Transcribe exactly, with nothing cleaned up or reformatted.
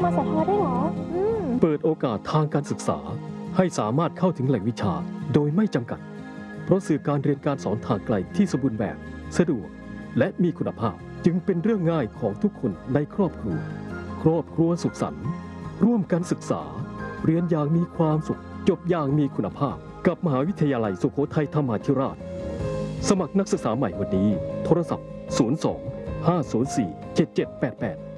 มสทได้เหรออืมเปิดโอกาสทางการศึกษาให้สามารถเข้าถึงแหล่งวิชาโดยไม่จำกัดเพราะสื่อการเรียนการสอนทางไกลที่สมบูรณ์แบบสะดวกและมีคุณภาพจึงเป็นเรื่องง่ายของทุกคนในครอบครัวครอบครัวสุขสันต์ร่วมกันศึกษาเรียนอย่างมีความสุขจบอย่างมีคุณภาพกับมหาวิทยาลัยสุโขทัยธรรมาธิราชสมัครนักศึกษาใหม่วันนี้โทรศัพท์ศูนย์ สอง ห้า ศูนย์ สี่ เจ็ด เจ็ด แปด แปด